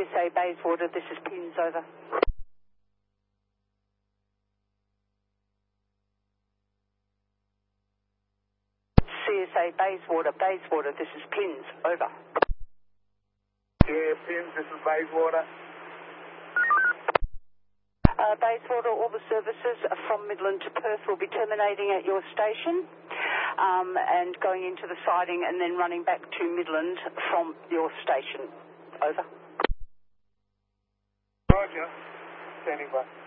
CSA Bayswater, this is Pins, over. CSA Bayswater, this is Pins, over. Yeah, Pins, this is Bayswater. Bayswater, all the services from Midland to Perth will be terminating at your station and going into the siding and then running back to Midland from your station. Over. Roger. Standing by.